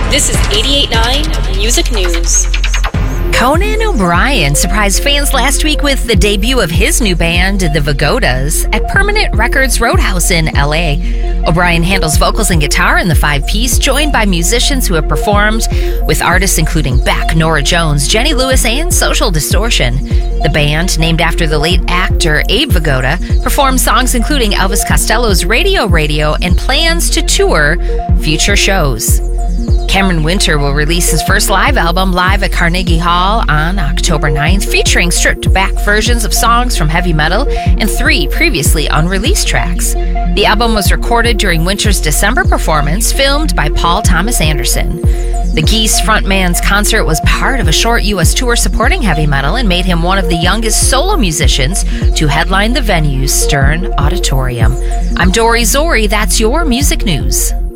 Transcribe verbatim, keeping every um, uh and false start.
This is eighty-eight point nine Music News. Conan O'Brien surprised fans last week with the debut of his new band, the Vagodas, at Permanent Records Roadhouse in L A. O'Brien handles vocals and guitar in the five-piece, joined by musicians who have performed with artists including Beck, Norah Jones, Jenny Lewis, and Social Distortion. The band, named after the late actor Abe Vigoda, performs songs including Elvis Costello's Radio Radio and plans to tour future shows. Cameron Winter will release his first live album live at Carnegie Hall on October ninth, featuring stripped-back versions of songs from heavy metal and three previously unreleased tracks. The album was recorded during Winter's December performance, filmed by Paul Thomas Anderson. The Geese frontman's concert was part of a short U S tour supporting heavy metal and made him one of the youngest solo musicians to headline the venue's Stern Auditorium. I'm Dory Zori. That's your music news.